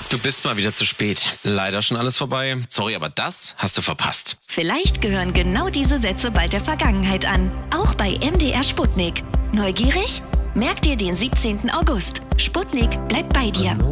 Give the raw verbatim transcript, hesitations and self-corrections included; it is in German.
Du bist mal wieder zu spät. Leider schon alles vorbei. Sorry, aber das hast du verpasst. Vielleicht gehören genau diese Sätze bald der Vergangenheit an. Auch bei M D R Sputnik. Neugierig? Merk dir den siebzehnten August. Sputnik bleibt bei dir.